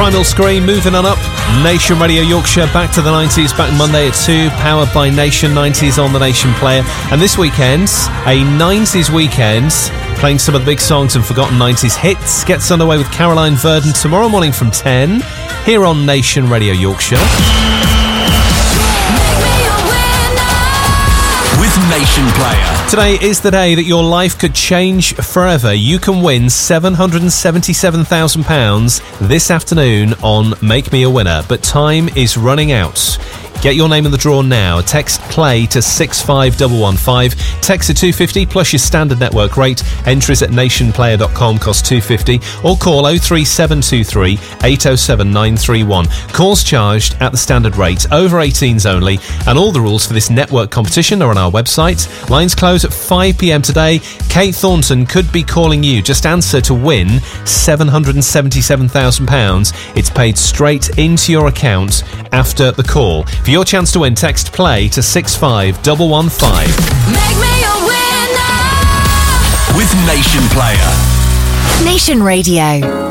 Primal Scream, moving on up. Nation Radio Yorkshire, back to the 90s, back Monday at 2, powered by Nation 90s on the Nation Player. And this weekend, a 90s weekend, playing some of the big songs and forgotten 90s hits. Gets underway with Caroline Verdon tomorrow morning from 10, here on Nation Radio Yorkshire. With Nation Player. Today is the day that your life could change forever. You can win £777,000 this afternoon on Make Me a Winner, but time is running out. Get your name in the draw now. Text PLAY to 65115. Text to 250 plus your standard network rate. Entries at nationplayer.com cost £2.50 or call 03723 807 931. Calls charged at the standard rate. Over 18s only. And all the rules for this network competition are on our website. Lines close at 5 p.m. today. Kate Thornton could be calling you. Just answer to win £777,000. It's paid straight into your account after the call. For your chance to win, text PLAY to 65115. Make me a winner with Nation Player. Nation Radio.